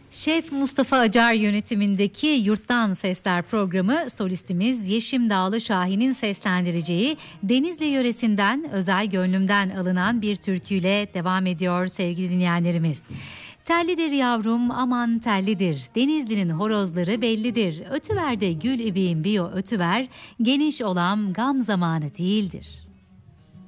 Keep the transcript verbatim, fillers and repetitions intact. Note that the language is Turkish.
Şef Mustafa Acar yönetimindeki Yurttan Sesler programı solistimiz Yeşim Dağlı Şahin'in seslendireceği Denizli yöresinden Özel Gönlümden alınan bir türküyle devam ediyor sevgili dinleyenlerimiz. Tellidir yavrum aman tellidir, Denizli'nin horozları bellidir, ötüver de gül ibiğim biyo ötüver, geniş olam gam zamanı değildir.